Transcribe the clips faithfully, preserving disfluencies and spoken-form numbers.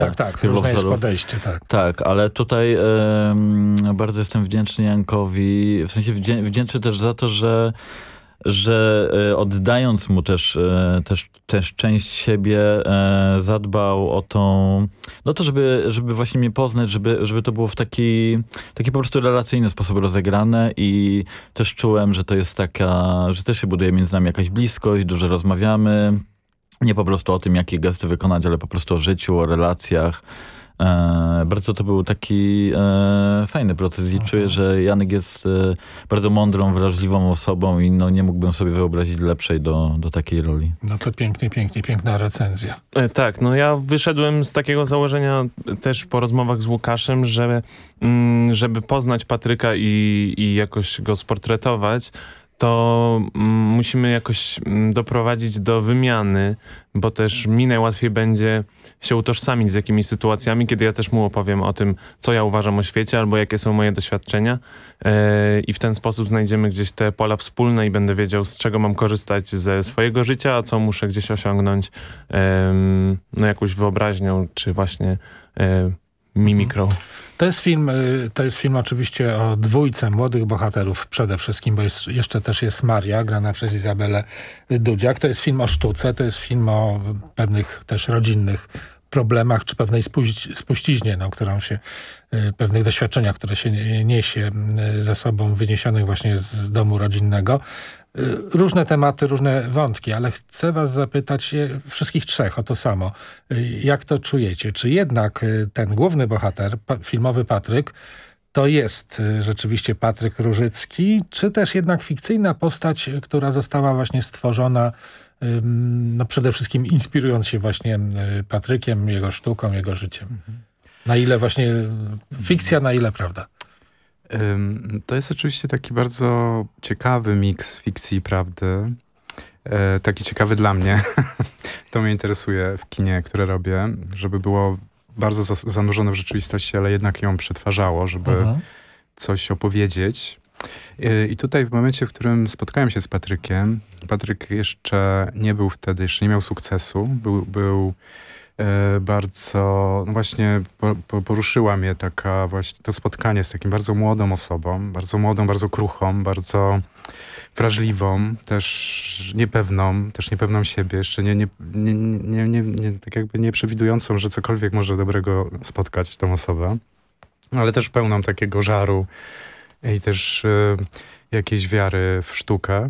Tak, tak, różne jest podejście, tak. Tak, ale tutaj e, bardzo jestem wdzięczny Jankowi, w sensie wdzię, wdzięczny też za to, że że e, oddając mu też, e, też, też część siebie e, zadbał o tą, no to żeby, żeby właśnie mnie poznać, żeby, żeby to było w taki, taki po prostu relacyjny sposób rozegrane i też czułem, że to jest taka, że też się buduje między nami jakaś bliskość, dużo rozmawiamy, nie po prostu o tym, jakie gesty wykonać, ale po prostu o życiu, o relacjach. E, bardzo to był taki e, fajny proces i Aha. czuję, że Janek jest e, bardzo mądrą, wrażliwą osobą i no, nie mógłbym sobie wyobrazić lepszej do, do takiej roli. No to pięknie, pięknie, piękna recenzja. E, tak, no ja wyszedłem z takiego założenia też po rozmowach z Łukaszem, że mm, żeby poznać Patryka i, i jakoś go sportretować, to mm, musimy jakoś mm, doprowadzić do wymiany, bo też mi najłatwiej będzie się utożsamić z jakimiś sytuacjami, kiedy ja też mu opowiem o tym, co ja uważam o świecie, albo jakie są moje doświadczenia yy, i w ten sposób znajdziemy gdzieś te pola wspólne i będę wiedział, z czego mam korzystać ze swojego życia, a co muszę gdzieś osiągnąć yy, no jakąś wyobraźnią, czy właśnie yy, mimikrą. To jest film, to jest film oczywiście o dwójce młodych bohaterów przede wszystkim, bo jest, jeszcze też jest Maria, grana przez Izabelę Dudziak. To jest film o sztuce, to jest film o pewnych też rodzinnych problemach, czy pewnej spuś- spuściźnie, no, którą się, pewnych doświadczeniach, które się niesie ze sobą, wyniesionych właśnie z domu rodzinnego. Różne tematy, różne wątki, ale chcę was zapytać wszystkich trzech o to samo. Jak to czujecie? Czy jednak ten główny bohater, filmowy Patryk, to jest rzeczywiście Patryk Różycki, czy też jednak fikcyjna postać, która została właśnie stworzona no przede wszystkim inspirując się właśnie Patrykiem, jego sztuką, jego życiem? Na ile właśnie fikcja, na ile prawda? To jest oczywiście taki bardzo ciekawy miks fikcji i prawdy. E, taki ciekawy dla mnie. To mnie interesuje w kinie, które robię, żeby było bardzo za- zanurzone w rzeczywistości, ale jednak ją przetwarzało, żeby Aha. coś opowiedzieć. E, I tutaj w momencie, w którym spotkałem się z Patrykiem, Patryk jeszcze nie był wtedy, jeszcze nie miał sukcesu, był... był bardzo, no właśnie po, po, poruszyła mnie taka właśnie to spotkanie z takim bardzo młodą osobą, bardzo młodą, bardzo kruchą, bardzo wrażliwą, też niepewną, też niepewną siebie, jeszcze nie, nie, nie, nie, nie, nie, tak jakby nie przewidującą, że cokolwiek może dobrego spotkać tą osobę, ale też pełną takiego żaru i też y, jakiejś wiary w sztukę.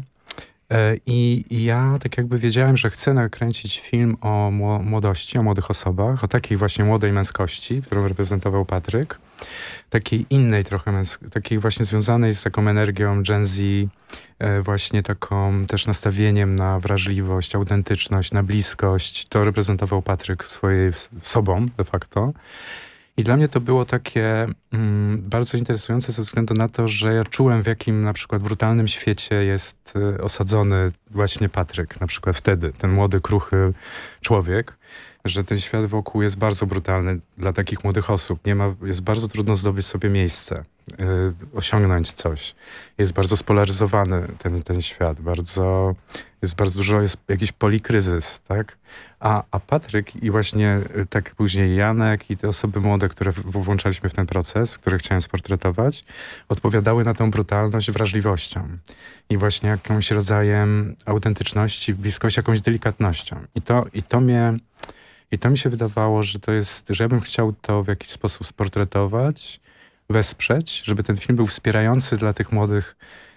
I, I ja tak jakby wiedziałem, że chcę nakręcić film o młodości, o młodych osobach, o takiej właśnie młodej męskości, którą reprezentował Patryk. Takiej innej trochę, męsk- takiej właśnie związanej z taką energią Gen Z, e, właśnie taką też nastawieniem na wrażliwość, autentyczność, na bliskość. To reprezentował Patryk swojej sobą de facto. I dla mnie to było takie mm, bardzo interesujące ze względu na to, że ja czułem, w jakim na przykład brutalnym świecie jest y, osadzony właśnie Patryk. Na przykład wtedy, ten młody, kruchy człowiek, że ten świat wokół jest bardzo brutalny dla takich młodych osób. Nie ma, jest bardzo trudno zdobyć sobie miejsce, y, osiągnąć coś. Jest bardzo spolaryzowany ten, ten świat. Bardzo, jest bardzo dużo, jest jakiś polikryzys, tak? A, a Patryk i właśnie tak później Janek i te osoby młode, które włączaliśmy w ten proces, które chciałem sportretować, odpowiadały na tą brutalność wrażliwością. I właśnie jakimś rodzajem autentyczności, bliskości, jakąś delikatnością. I to, i to mnie... I to mi się wydawało, że to jest, że ja bym chciał to w jakiś sposób sportretować, wesprzeć, żeby ten film był wspierający dla tych młodych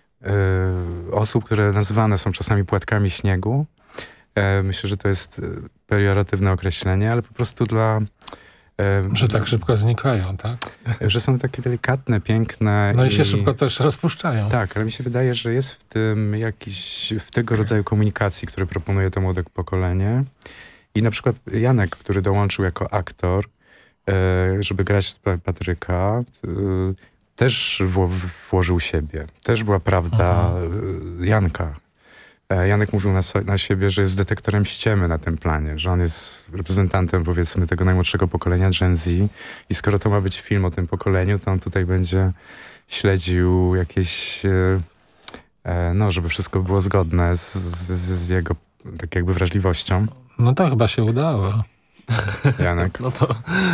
y, osób, które nazywane są czasami płatkami śniegu. E, myślę, że to jest pejoratywne określenie, ale po prostu dla... E, że tak szybko znikają, tak? Że są takie delikatne, piękne. No i się i, szybko też rozpuszczają. Tak, ale mi się wydaje, że jest w tym jakiś, w tego rodzaju komunikacji, które proponuje to młode pokolenie. I na przykład Janek, który dołączył jako aktor, żeby grać Patryka, też włożył siebie. Też była prawda Aha. Janka. Janek mówił na, na siebie, że jest detektorem ściemy na tym planie, że on jest reprezentantem, powiedzmy, tego najmłodszego pokolenia Gen Z i skoro to ma być film o tym pokoleniu, to on tutaj będzie śledził jakieś, no, żeby wszystko było zgodne z, z, z jego tak jakby wrażliwością. No to chyba się udało. Janek. No to